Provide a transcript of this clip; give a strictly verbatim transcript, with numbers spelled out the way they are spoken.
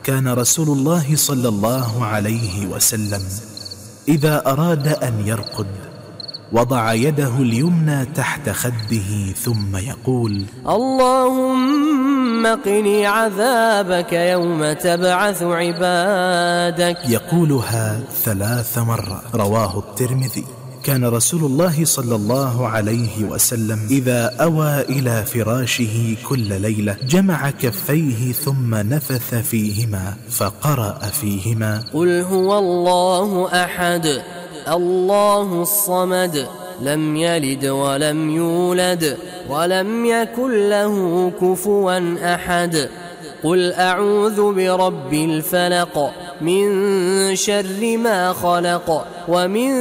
كان رسول الله صلى الله عليه وسلم إذا أراد أن يرقد وضع يده اليمنى تحت خده ثم يقول: اللهم قني عذابك يوم تبعث عبادك. يقولها ثلاث مرات. رواه الترمذي. كان رسول الله صلى الله عليه وسلم إذا أوى إلى فراشه كل ليلة جمع كفيه ثم نفث فيهما فقرأ فيهما: قل هو الله أحد الله الصمد لم يلد ولم يولد ولم يكن له كفوا أحد. قل أعوذ برب الفلق من شر ما خلق ومن